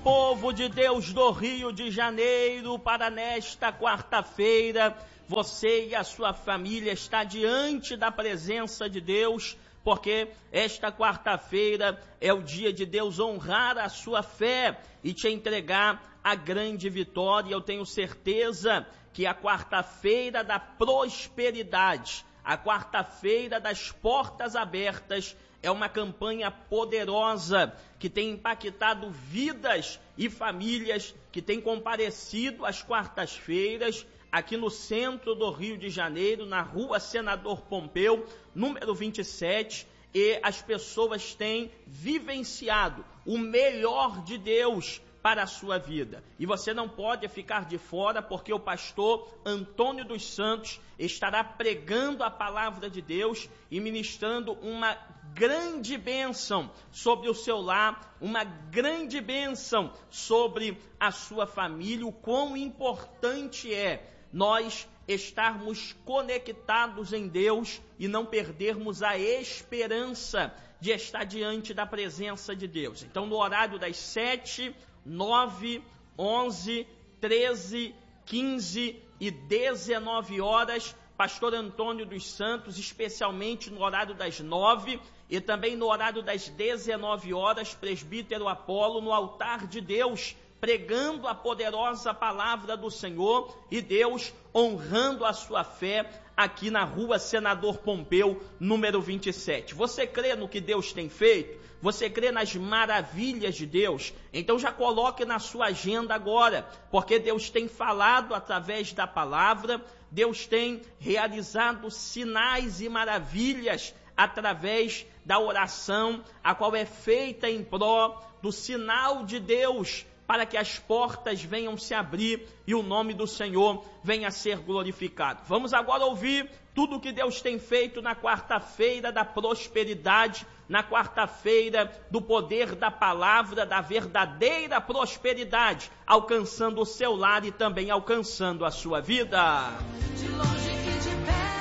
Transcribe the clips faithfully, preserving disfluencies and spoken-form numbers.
povo de Deus do Rio de Janeiro, para nesta quarta-feira, você e a sua família está diante da presença de Deus, porque esta quarta-feira é o dia de Deus honrar a sua fé e te entregar a grande vitória. Eu tenho certeza que a quarta-feira da prosperidade, a quarta-feira das portas abertas, é uma campanha poderosa que tem impactado vidas e famílias que têm comparecido às quartas-feiras aqui no centro do Rio de Janeiro, na rua Senador Pompeu, número vinte e sete, e as pessoas têm vivenciado o melhor de Deus para a sua vida. E você não pode ficar de fora, porque o pastor Antônio dos Santos estará pregando a palavra de Deus e ministrando uma grande bênção sobre o seu lar, uma grande bênção sobre a sua família. O quão importante é nós estarmos conectados em Deus e não perdermos a esperança de estar diante da presença de Deus. Então, no horário das sete, nove, onze, treze, quinze e dezenove horas, pastor Antônio dos Santos, especialmente no horário das nove, e também no horário das dezenove horas, presbítero Apolo, no altar de Deus, pregando a poderosa palavra do Senhor, e Deus honrando a sua fé aqui na rua Senador Pompeu, número vinte e sete. Você crê no que Deus tem feito? Você crê nas maravilhas de Deus? Então já coloque na sua agenda agora, porque Deus tem falado através da palavra, Deus tem realizado sinais e maravilhas através da oração, a qual é feita em pró do sinal de Deus, para que as portas venham se abrir e o nome do Senhor venha a ser glorificado. Vamos agora ouvir tudo o que Deus tem feito na quarta-feira da prosperidade, na quarta-feira do poder da palavra, da verdadeira prosperidade, alcançando o seu lar e também alcançando a sua vida. De longe e de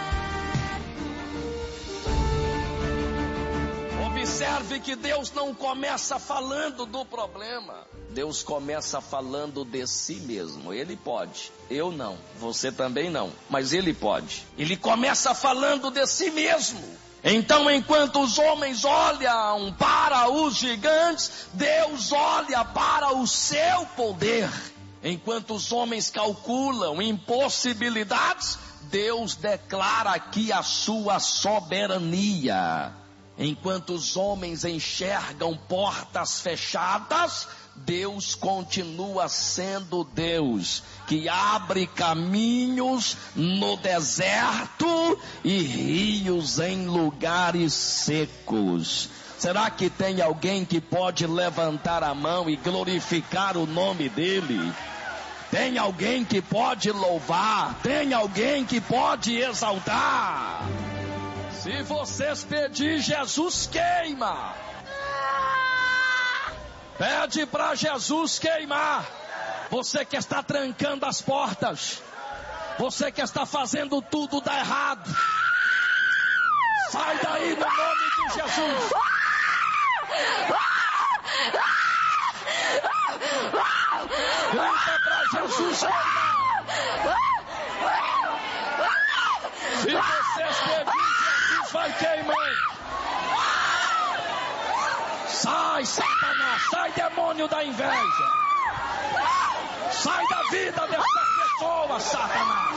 perto. Observe que Deus não começa falando do problema. Deus começa falando de si mesmo. Ele pode, eu não, você também não, mas ele pode. Ele começa falando de si mesmo. Então, enquanto os homens olham para os gigantes, Deus olha para o seu poder. Enquanto os homens calculam impossibilidades, Deus declara aqui a sua soberania. Enquanto os homens enxergam portas fechadas, Deus continua sendo Deus, que abre caminhos no deserto e rios em lugares secos. Será que tem alguém que pode levantar a mão e glorificar o nome dele? Tem alguém que pode louvar? Tem alguém que pode exaltar? Se vocês pedir, Jesus queima. Pede para Jesus queimar. Você que está trancando as portas, você que está fazendo tudo dar errado, sai daí no nome de Jesus. Grita para Jesus queimar. Se vocês pedirem, Jesus vai queimando. Sai, Satanás, sai, demônio da inveja. Sai da vida dessa pessoa, Satanás.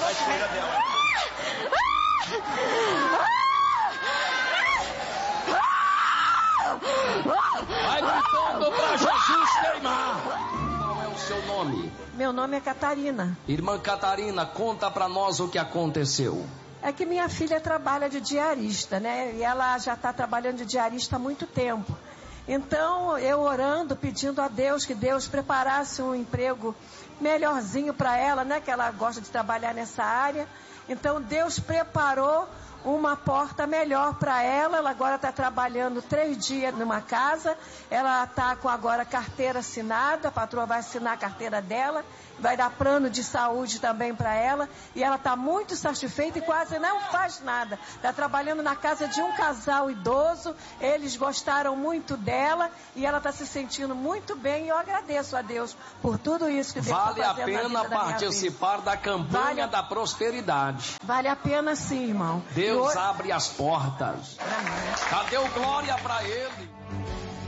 Vai gritando para Jesus queimar. Qual é o seu nome? Meu nome é Catarina. Irmã Catarina, conta para nós o que aconteceu. É que minha filha trabalha de diarista, né? E ela já está trabalhando de diarista há muito tempo. Então, eu orando, pedindo a Deus que Deus preparasse um emprego melhorzinho para ela, né? Que ela gosta de trabalhar nessa área. Então, Deus preparou uma porta melhor para ela. Ela agora está trabalhando três dias numa casa, ela está com agora carteira assinada, a patroa vai assinar a carteira dela, vai dar plano de saúde também para ela, e ela está muito satisfeita e quase não faz nada. Está trabalhando na casa de um casal idoso, eles gostaram muito dela e ela está se sentindo muito bem, e eu agradeço a Deus por tudo isso que Deus está fazendo na vida da minha vida. Vale a pena participar da campanha vale, da prosperidade. Vale a pena sim, irmão. Deus hoje... abre as portas. Amém. Cadê o glória para Ele?